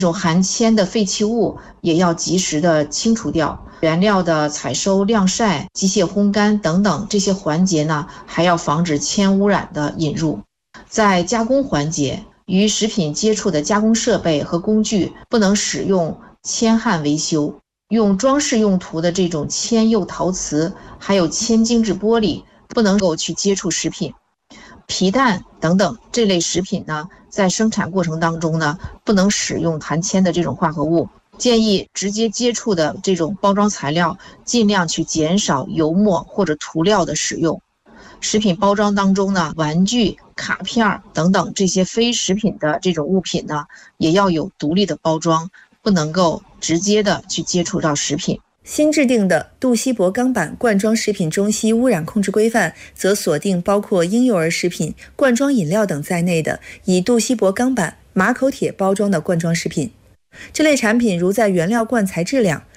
这种含铅的废弃物也要及时的清除掉。原料的采收、晾晒、机械烘干等等这些环节呢，还要防止铅污染的引入。在加工环节，与食品接触的加工设备和工具不能使用铅焊维修，用装饰用途的这种铅釉陶瓷，还有铅精制玻璃不能够去接触食品。皮蛋等等这类食品呢，在生产过程当中呢，不能使用含铅的这种化合物。建议直接接触的这种包装材料，尽量去减少油墨或者涂料的使用。食品包装当中呢，玩具、卡片等等这些非食品的这种物品呢，也要有独立的包装，不能够直接的去接触到食品。 新制定的杜锡箔钢板罐装食品中西污染控制规范则锁定包括婴幼儿食品、罐装饮料等在内的以杜锡箔钢板、马口铁包装的罐装食品。这类产品如在原料罐材质量、